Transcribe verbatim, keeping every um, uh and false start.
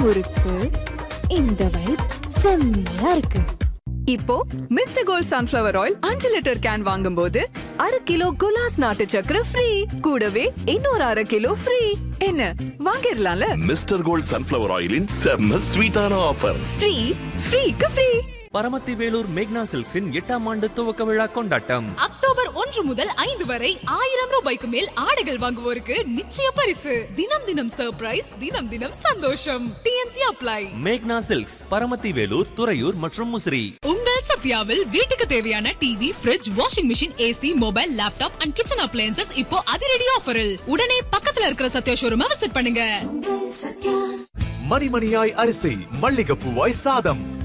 முறுக்கு. இந்த வைப் செம்மையா இருக்கு. இப்போ மிஸ்டர் கோல்ட் சன்ஃப்ளவர் ஆயில் அஞ்சு லிட்டர் கேன் வாங்கும் போது அரை கிலோ குலாஸ் நாட்டு சக்கரை ஃப்ரீ. கூடவே இன்னொரு அரை கிலோ ஃப்ரீ. என்ன வாங்கிடலாம்ல? மிஸ்டர் கோல்ட் சன்ஃப்ளவர் ஆயிலின் செம்ம ஸ்வீட்டான offer. Free ஃப்ரீக்கு free. Paramathi Vellore மேக்னா சில்க்ஸின் எட்டாம் ஆண்டு துவக்க விழா கொண்டாட்டம் அக்டோபர் ஒன்று முதல் ஐந்து வரை ஆயிரம் ரூபாய்க்கு மேல் ஆடைகள் வாங்குவோருக்கு நிச்சய பரிசு. தினம் தினம் சர்ப்ரைஸ், தினம் தினம் சந்தோஷம். DNC apply. மேக்னா சில்க்ஸ், பரமத்தி வேலூர், துறையூர் மற்றும் முசிறி. உங்கள் சத்யாவில் வீட்டுக்கு தேவையான TV, fridge, washing machine, AC, mobile, laptop and kitchen appliances இப்போ அதிரடி ஆஃபரில். உடனே பக்கத்துல இருக்கிற சத்யா ஷோரூமை விசிட் பண்ணுங்க. மணிமணியாய் அரிசி, மல்லிகைப்பூவாய் சாதம்,